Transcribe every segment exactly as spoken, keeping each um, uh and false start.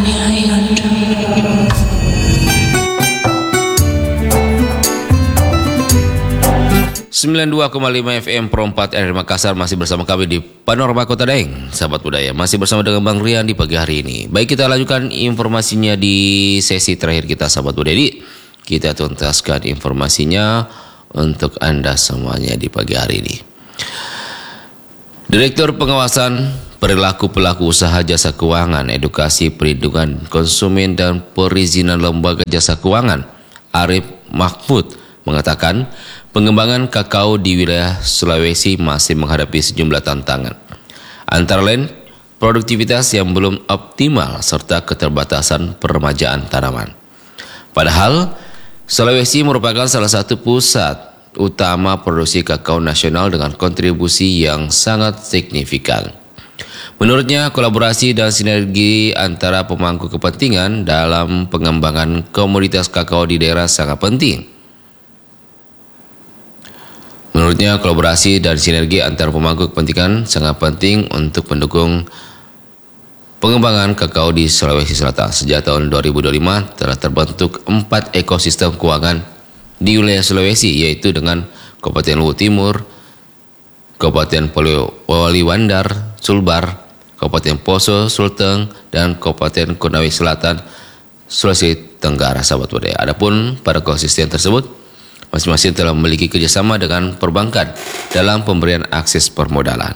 sembilan puluh dua koma lima F M Pro empat R Makassar, masih bersama kami di Panorama Kota Daeng. Sahabat budaya, masih bersama dengan Bang Rian di pagi hari ini. Baik, kita lanjutkan informasinya di sesi terakhir kita, sahabat budaya. Jadi, kita tuntaskan informasinya untuk Anda semuanya di pagi hari ini. Direktur Pengawasan Perilaku Pelaku Usaha Jasa Keuangan, Edukasi Perlindungan Konsumen dan Perizinan Lembaga Jasa Keuangan, Arif Mahfud, mengatakan pengembangan kakao di wilayah Sulawesi masih menghadapi sejumlah tantangan. Antara lain, produktivitas yang belum optimal serta keterbatasan peremajaan tanaman. Padahal, Sulawesi merupakan salah satu pusat utama produksi kakao nasional dengan kontribusi yang sangat signifikan. Menurutnya, kolaborasi dan sinergi antara pemangku kepentingan dalam pengembangan komoditas kakao di daerah sangat penting. Menurutnya, kolaborasi dan sinergi antara pemangku kepentingan sangat penting untuk mendukung pengembangan kakao di Sulawesi Selatan. Sejak tahun dua ribu dua puluh lima telah terbentuk empat ekosistem keuangan di wilayah Sulawesi, yaitu dengan Kabupaten Luwu Timur, Kabupaten Poliwandar, Sulbar, Kabupaten Poso, Sulteng, dan Kabupaten Konawe Selatan, Sulawesi Tenggara, sahabat budaya. Adapun pada ekosistem tersebut, masing-masing telah memiliki kerjasama dengan perbankan dalam pemberian akses permodalan.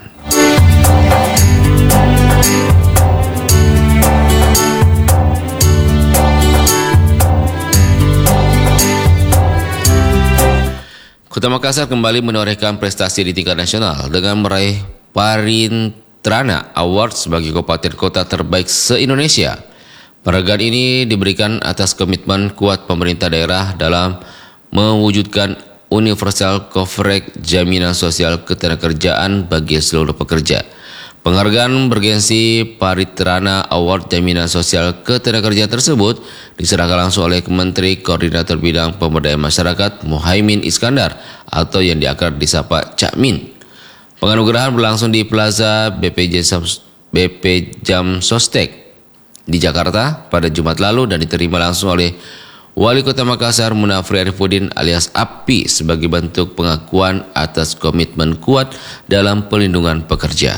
Kota Makassar kembali menorehkan prestasi di tingkat nasional dengan meraih Parintrana Award sebagai kabupaten kota terbaik se-Indonesia. Penghargaan ini diberikan atas komitmen kuat pemerintah daerah dalam mewujudkan universal coverage jaminan sosial ketenagakerjaan bagi seluruh pekerja. Penghargaan bergensi Parintrana Award Jaminan Sosial Ketenagakerjaan tersebut diserahkan langsung oleh Menteri Koordinator Bidang Pemberdayaan Masyarakat Muhaimin Iskandar atau yang diakrab disapa Cak Min. Penganugerahan berlangsung di Plaza B P J B P Jam Sostek di Jakarta pada Jumat lalu dan diterima langsung oleh Wali Kota Makassar Munafri Arifuddin alias Api sebagai bentuk pengakuan atas komitmen kuat dalam pelindungan pekerja.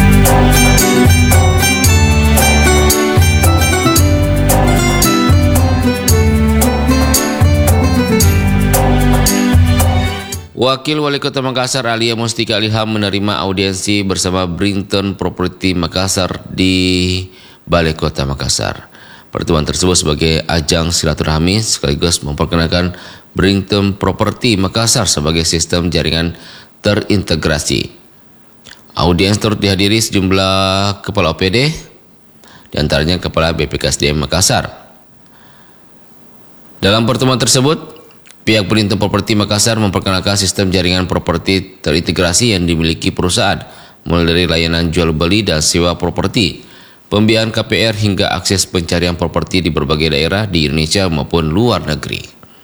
Wakil Wali Kota Makassar Alia Mustika Ilham menerima audiensi bersama Brington Property Makassar di Balai Kota Makassar. Pertemuan tersebut sebagai ajang silaturahmi sekaligus memperkenalkan Brington Property Makassar sebagai sistem jaringan terintegrasi. Audiens turut dihadiri sejumlah kepala O P D, diantaranya Kepala B P K S D M Makassar. Dalam pertemuan tersebut, pihak Brington Property Makassar memperkenalkan sistem jaringan properti terintegrasi yang dimiliki perusahaan, mulai dari layanan jual beli dan sewa properti, pembiayaan K P R hingga akses pencarian properti di berbagai daerah di Indonesia maupun luar negeri.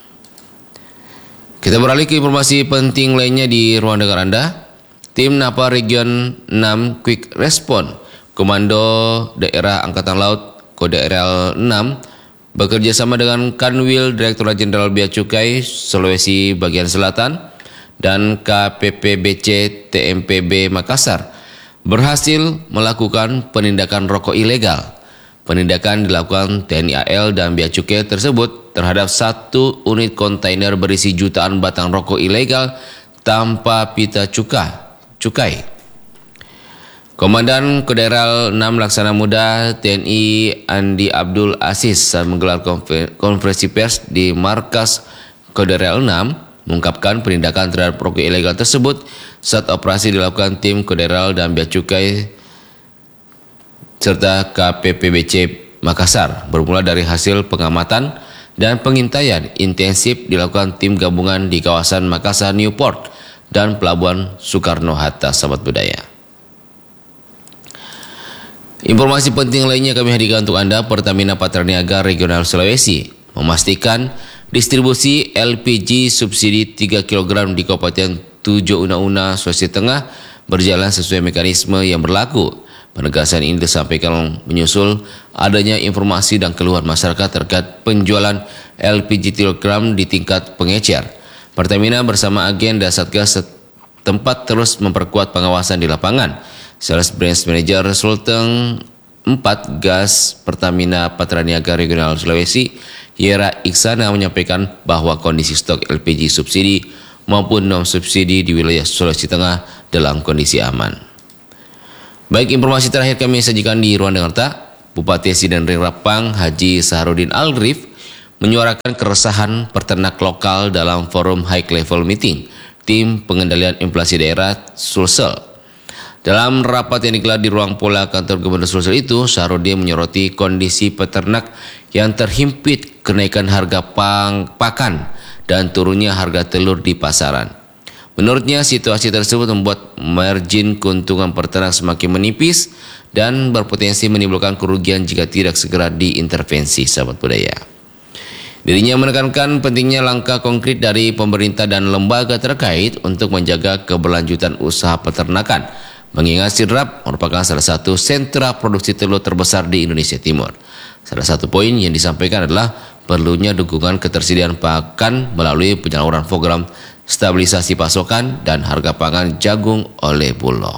Kita beralih ke informasi penting lainnya di ruang dengar Anda. Tim Napa Region enam Quick Response Komando Daerah Angkatan Laut Kode R L enam bekerja sama dengan Kanwil Direktorat Jenderal Bea Cukai Sulawesi Bagian Selatan dan K P P B C T M P B Makassar berhasil melakukan penindakan rokok ilegal. Penindakan dilakukan T N I A L dan Bea Cukai tersebut terhadap satu unit kontainer berisi jutaan batang rokok ilegal tanpa pita cukai. cukai. Komandan Kode R L enam Laksana Muda T N I Andi Abdul Aziz saat menggelar konferensi pers di markas Kode R L enam mengungkapkan penindakan terhadap rokok ilegal tersebut saat operasi dilakukan tim Kode R L dan Bea Cukai serta K P P B C Makassar bermula dari hasil pengamatan dan pengintaian intensif dilakukan tim gabungan di kawasan Makassar Newport dan Pelabuhan Soekarno-Hatta, sahabat budaya. Informasi penting lainnya kami hadirkan untuk Anda. Pertamina Patraniaga Regional Sulawesi memastikan distribusi L P G subsidi tiga kilogram di Kabupaten Tujuh Una-Una, Sulawesi Tengah berjalan sesuai mekanisme yang berlaku. Penegasan ini disampaikan menyusul adanya informasi dan keluhan masyarakat terkait penjualan L P G tiga kilogram di tingkat pengecer. Pertamina bersama agen dan Satgas setempat terus memperkuat pengawasan di lapangan. Sales Branch Manager Sulteng empat Gas Pertamina Patraniaga Regional Sulawesi, Yera Iksana menyampaikan bahwa kondisi stok L P G subsidi maupun non-subsidi di wilayah Sulawesi Tengah dalam kondisi aman. Baik, informasi terakhir kami sajikan di Ruang Dengar Tak. Bupati Sidin Ring Rapang Haji Saharudin Alrif menyuarakan keresahan peternak lokal dalam forum high level meeting tim pengendalian inflasi daerah Sulsel. Dalam rapat yang digelar di ruang pola kantor Gubernur Sulsel itu, Saharudin menyoroti kondisi peternak yang terhimpit kenaikan harga pang, pakan dan turunnya harga telur di pasaran. Menurutnya, situasi tersebut membuat margin keuntungan peternak semakin menipis dan berpotensi menimbulkan kerugian jika tidak segera diintervensi, sahabat budaya. Dirinya menekankan pentingnya langkah konkret dari pemerintah dan lembaga terkait untuk menjaga keberlanjutan usaha peternakan, mengingat Sidrap merupakan salah satu sentra produksi telur terbesar di Indonesia Timur. Salah satu poin yang disampaikan adalah perlunya dukungan ketersediaan pakan melalui penyaluran program stabilisasi pasokan dan harga pangan jagung oleh Bulog.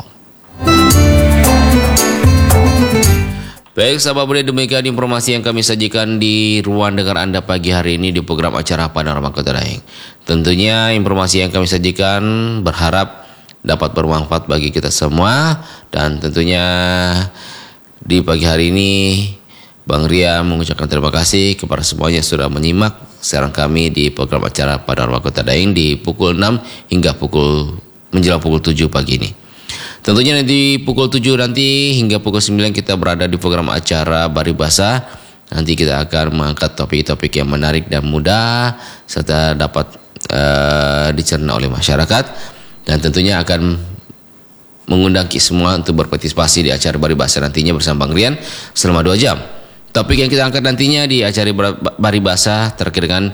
Baik, sahabat budaya, demikian informasi yang kami sajikan di ruang dengar Anda pagi hari ini di program acara Panorama Kota Daeng. Tentunya informasi yang kami sajikan berharap dapat bermanfaat bagi kita semua, dan tentunya di pagi hari ini Bang Ria mengucapkan terima kasih kepada semuanya yang sudah menyimak siaran kami di program acara Panorama Kota Daeng di pukul enam hingga pukul menjelang pukul tujuh pagi ini. Tentunya nanti pukul tujuh nanti hingga pukul sembilan kita berada di program acara Bari Basah. Nanti kita akan mengangkat topik-topik yang menarik dan mudah serta dapat uh, dicerna oleh masyarakat, dan tentunya akan mengundang kita semua untuk berpartisipasi di acara Bari Basah nantinya bersama Bang Rian selama dua jam. Topik yang kita angkat nantinya di acara Bari Basah terkait dengan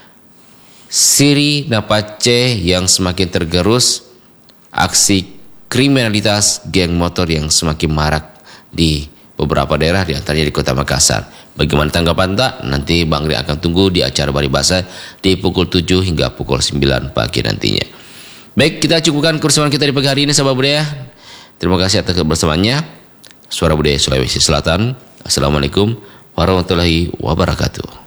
Siri Napace yang semakin tergerus, aksi kriminalitas geng motor yang semakin marak di beberapa daerah, di antaranya di Kota Makassar. Bagaimana tanggapan tak? Nanti Bang Ria akan tunggu di acara Bari Basah di pukul tujuh hingga pukul sembilan pagi nantinya. Baik, kita cukupkan kebersamaan kita di pagi hari ini, sahabat budaya. Terima kasih atas kebersamaannya. Suara Budaya Sulawesi Selatan. Assalamualaikum warahmatullahi wabarakatuh.